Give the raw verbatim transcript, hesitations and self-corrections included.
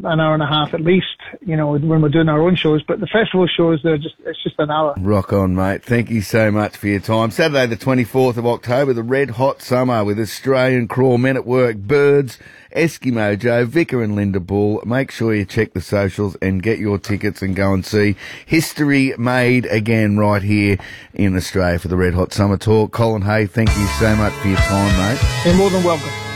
an hour and a half at least, you know, when we're doing our own shows. But the festival shows, they're just, it's just an hour. Rock on, mate. Thank you so much for your time. Saturday the twenty-fourth of October, the Red Hot Summer with Australian Crawl, Men at Work, Birds, Eskimo Joe, Vicar and Linda Bull. Make sure you check the socials and get your tickets and go and see history made again right here in Australia for the Red Hot Summer Tour. Colin Hay, thank you so much for your time, mate. You're more than welcome.